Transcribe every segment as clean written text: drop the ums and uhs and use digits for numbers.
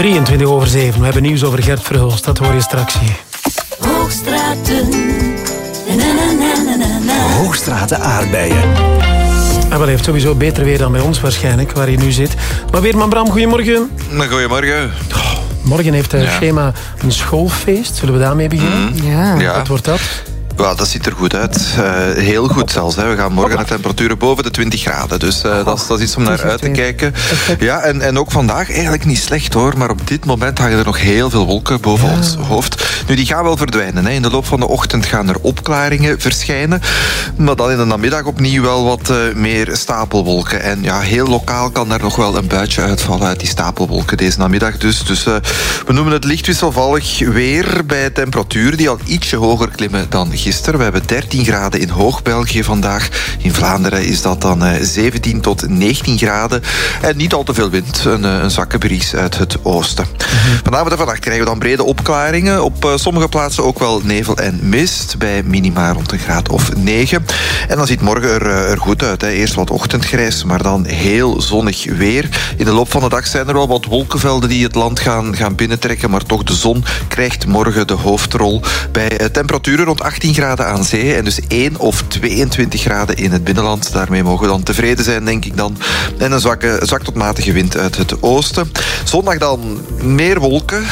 7:23. We hebben nieuws over Gert Verhulst. Dat hoor je straks hier. Hoogstraten. Hoogstraten aardbeien. Hij heeft sowieso beter weer dan bij ons waarschijnlijk, waar hij nu zit. Maar Weerman Bram, goedemorgen. Goedemorgen. Morgen heeft het schema een schoolfeest. Zullen we daarmee beginnen? Ja. Wat wordt dat? Ja, dat ziet er goed uit. Heel goed zelfs. Hè. We gaan morgen naar temperaturen boven de 20 graden. Dus dat is iets om naar uit te kijken. Ja, en ook vandaag eigenlijk niet slecht hoor. Maar op dit moment hangen er nog heel veel wolken boven ons hoofd. Nu, die gaan wel verdwijnen. Hè. In de loop van de ochtend gaan er opklaringen verschijnen. Maar dan in de namiddag opnieuw wel wat meer stapelwolken. En ja, heel lokaal kan daar nog wel een buitje uitvallen uit die stapelwolken deze namiddag. Dus we noemen het licht wisselvallig weer bij temperaturen die al ietsje hoger klimmen dan gisteren. We hebben 13 graden in Hoog-België vandaag. In Vlaanderen is dat dan 17 tot 19 graden. En niet al te veel wind. Een zwakke bries uit het oosten. Vanavond en vannacht krijgen we dan brede opklaringen. Op sommige plaatsen ook wel nevel en mist. Bij minima rond een graad of 9. En dan ziet morgen er goed uit. Hè. Eerst wat ochtendgrijs, maar dan heel zonnig weer. In de loop van de dag zijn er wel wat wolkenvelden die het land gaan binnentrekken. Maar toch, de zon krijgt morgen de hoofdrol. Bij temperaturen rond 18 graden aan zee en dus 1 of 22 graden in het binnenland. Daarmee mogen we dan tevreden zijn, denk ik dan. En een zwak tot matige wind uit het oosten. Zondag dan meer wolken.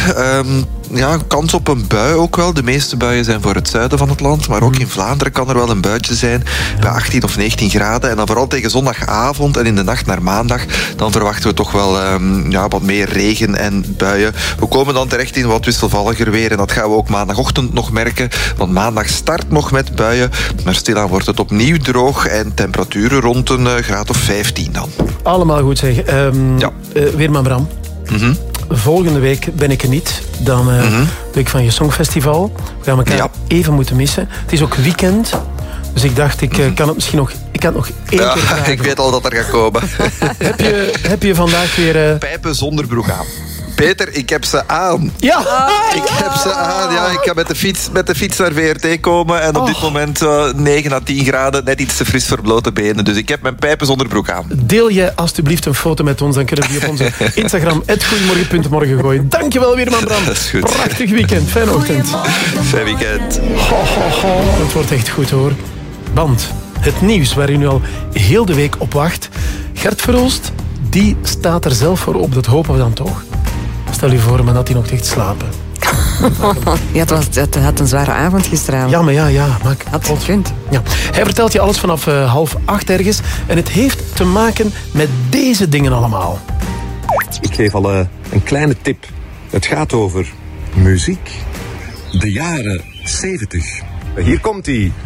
Kans op een bui ook wel. De meeste buien zijn voor het zuiden van het land. Maar ook in Vlaanderen kan er wel een buitje zijn. Bij 18 of 19 graden. En dan vooral tegen zondagavond en in de nacht naar maandag. Dan verwachten we toch wel wat meer regen en buien. We komen dan terecht in wat wisselvalliger weer. En dat gaan we ook maandagochtend nog merken. Want maandag start nog met buien. Maar stilaan wordt het opnieuw droog. En temperaturen rond een graad of 15 dan. Allemaal goed zeg. Weerman Bram. Volgende week ben ik er niet. Dan week van je Songfestival. We gaan elkaar even moeten missen. Het is ook weekend. Dus ik dacht, ik kan het misschien nog... Ik kan het nog één keer vragen. Ik weet al dat er gaat komen. Heb je vandaag weer... Pijpen zonder broek aan. Peter, ik heb ze aan. Ja! Ik heb ze aan. Ja, ik ga met de fiets naar VRT komen. En op dit moment 9 à 10 graden. Net iets te fris voor blote benen. Dus ik heb mijn pijpen zonder broek aan. Deel je alstublieft een foto met ons. Dan kunnen we die op onze Instagram @goeiemorgen.morgen gooien. Dankjewel, Weerman Bram. Dat is goed. Prachtig weekend. Fijne ochtend. Fijn weekend. Het wordt echt goed hoor. Want het nieuws waar u nu al heel de week op wacht. Gert Verhulst, die staat er zelf voor op. Dat hopen we dan toch. Stel je voor, maar dat hij nog ligt slapen. Ja, het had een zware avond gisteravond. Ja, maar had gekund. Ja. Hij vertelt je alles vanaf 7:30 ergens. En het heeft te maken met deze dingen allemaal. Ik geef al een kleine tip. Het gaat over muziek. De jaren 70. Hier komt-ie.